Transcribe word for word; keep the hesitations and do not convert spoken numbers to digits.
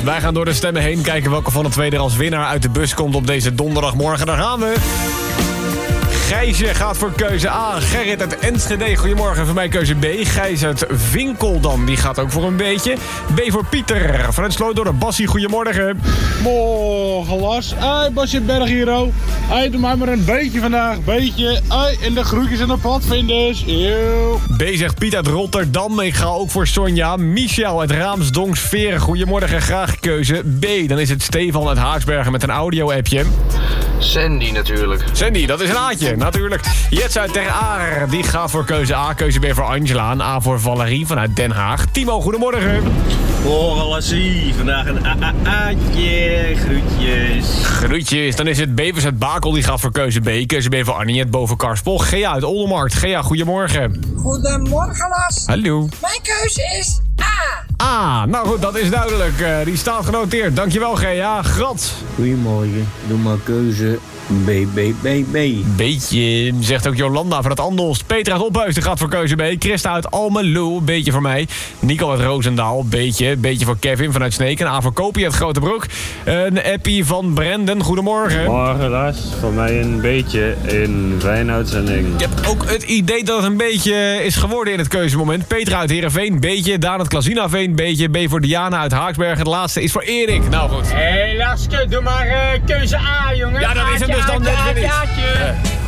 Wij gaan door de stemmen heen. Kijken welke van de twee er als winnaar uit de bus komt op deze donderdagmorgen. Daar gaan we. Gijsje gaat voor keuze A. Gerrit uit Enschede. Goedemorgen, voor mij keuze B. Gijs uit Winkeldam, die gaat ook voor een beetje. B voor Pieter. Vanuit Slootdorp. Bassie, goedemorgen. Morgen, Lars. Hey, Basje Berghero. Hey, doe mij maar een beetje vandaag. Beetje. Hey, en de groetjes en de padvinders. Eeuw. B zegt Piet uit Rotterdam. Ik ga ook voor Sonja. Michel uit Raamsdonksveer. Goedemorgen, graag keuze B. Dan is het Stefan uit Haaksbergen met een audio-appje. Sandy natuurlijk. Sandy, dat is een A'tje, natuurlijk. Jets uit Ter Aar, die gaat voor keuze A. Keuze B voor Angela. Een A voor Valerie vanuit Den Haag. Timo, goedemorgen. Morgen, Lassie. Vandaag een A-A-A'tje. Groetjes. Groetjes. Dan is het Bevers uit Bakel, die gaat voor keuze B. Keuze B voor Annie uit boven Karspel. Gea uit Oldermarkt. Gea, goedemorgen. Goedemorgen, Las. Hallo. Mijn keuze is A. A, nou goed, dat is duidelijk. Uh, die staat genoteerd. Dankjewel, Gea. Grat. Goedemorgen. Doe maar keuze B, B, B, B. Beetje, zegt ook Jolanda van het Andelst. Peter uit Ophuisden gaat voor keuze B. Christa uit Almelo, beetje voor mij. Nico uit Roosendaal, beetje. Beetje voor Kevin vanuit Sneek. Een A voor Kopie uit Grotebroek. Een appie van Brendan, goedemorgen. Morgen, Lars. Voor mij een beetje in fijne uitzending. Ik heb ook het idee dat het een beetje is geworden in het keuzemoment. Peter uit Heerenveen, beetje. Daan uit Klazinaveen, beetje. B voor Diana uit Haaksbergen. De laatste is voor Erik. Nou goed. Hé, hey, Laske, doe maar uh, keuze A, jongen. Ja, dat is hem dus dan net weer niet.